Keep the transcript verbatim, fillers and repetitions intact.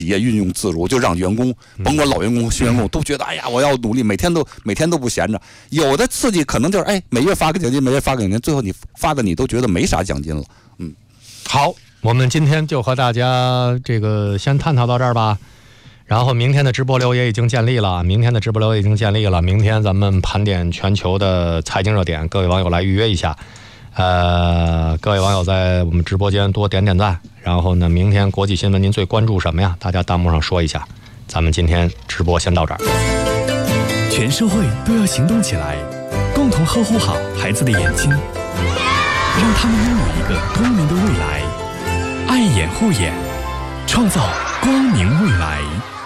也运用自如，就让员工，甭管老员工、新员工，都觉得哎呀，我要努力，每天都每天都不闲着。有的刺激可能就是哎，每月发个奖金，每月发个奖金，最后你发的你都觉得没啥奖金了。嗯， 好，我们今天就和大家这个先探讨到这儿吧。然后明天的直播流也已经建立了，明天的直播流已经建立了。明天咱们盘点全球的财经热点，各位网友来预约一下。呃，各位网友在我们直播间多点点赞。然后呢，明天国际新闻您最关注什么呀？大家弹幕上说一下。咱们今天直播先到这儿。 全社会都要行动起来，共同呵护好孩子的眼睛，让他们拥有一个光明的未来。爱眼护眼，创造光明未来。